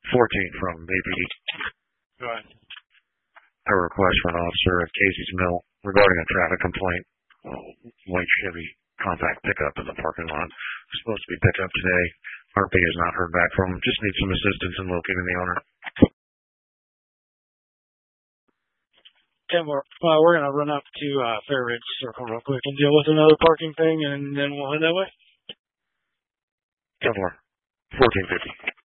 14 from APD. Go ahead. A request for an officer at Casey's Mill regarding a traffic complaint. White Chevy compact pickup in the parking lot. It's supposed to be picked up today. RP has not heard back from him. Just need some assistance in locating the owner. 10 more. We're going to run up to Fair Ridge Circle real quick and deal with another parking thing, and then we'll head that way. 10 more. 1450.